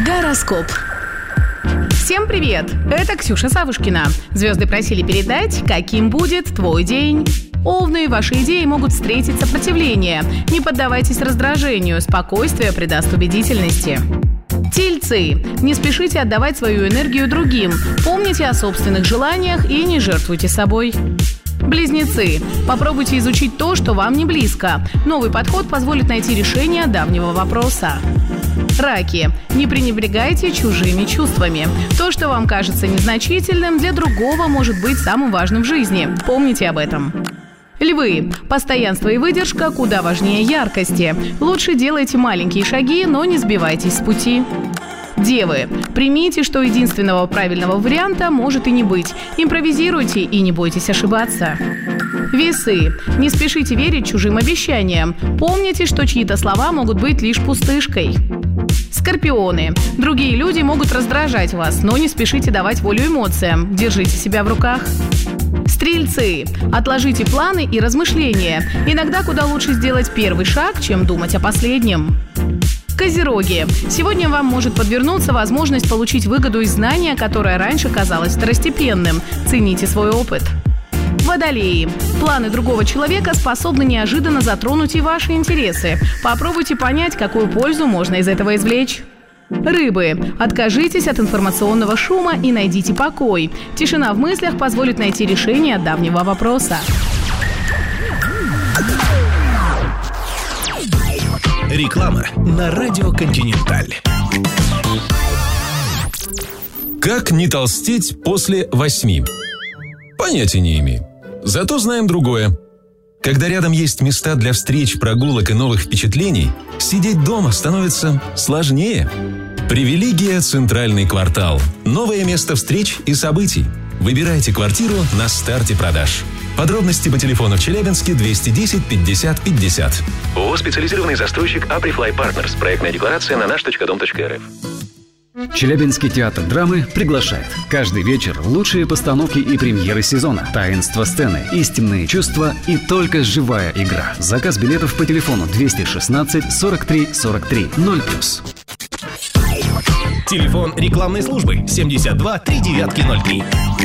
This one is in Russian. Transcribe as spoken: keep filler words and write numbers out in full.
Гороскоп. Всем привет! Это Ксюша Савушкина. Звезды просили передать, каким будет твой день. Овны, ваши идеи могут встретить сопротивление. Не поддавайтесь раздражению, спокойствие придаст убедительности. Тельцы. Не спешите отдавать свою энергию другим. Помните о собственных желаниях и не жертвуйте собой. Близнецы. Попробуйте изучить то, что вам не близко. Новый подход позволит найти решение давнего вопроса. Раки. Не пренебрегайте чужими чувствами. То, что вам кажется незначительным, для другого может быть самым важным в жизни. Помните об этом. Львы. Постоянство и выдержка куда важнее яркости. Лучше делайте маленькие шаги, но не сбивайтесь с пути. Девы. Примите, что единственного правильного варианта может и не быть. Импровизируйте и не бойтесь ошибаться. Весы. Не спешите верить чужим обещаниям. Помните, что чьи-то слова могут быть лишь пустышкой. Скорпионы. Другие люди могут раздражать вас, но не спешите давать волю эмоциям. Держите себя в руках. Стрельцы. Отложите планы и размышления. Иногда куда лучше сделать первый шаг, чем думать о последнем. Козероги. Сегодня вам может подвернуться возможность получить выгоду из знания, которое раньше казалось второстепенным. Цените свой опыт. Водолеи. Планы другого человека способны неожиданно затронуть и ваши интересы. Попробуйте понять, какую пользу можно из этого извлечь. Рыбы. Откажитесь от информационного шума и найдите покой. Тишина в мыслях позволит найти решение давнего вопроса. Реклама на радио «Континенталь». Как не толстеть после восьми? Понятия не имею. Зато знаем другое. Когда рядом есть места для встреч, прогулок и новых впечатлений, сидеть дома становится сложнее. Привилегия «Центральный квартал». Новое место встреч и событий. Выбирайте квартиру на старте продаж. Подробности по телефону в Челябинске двести десять пятьдесят пятьдесят. ООО «Специализированный застройщик Априфлай Партнерс». Проектная декларация на наш точка дом точка эр эф. Челябинский театр драмы приглашает. Каждый вечер лучшие постановки и премьеры сезона. Таинство сцены, истинные чувства и только живая игра. Заказ билетов по телефону двести шестнадцать сорок три сорок три ноль плюс. Телефон рекламной службы семьдесят два три девятки ноль три.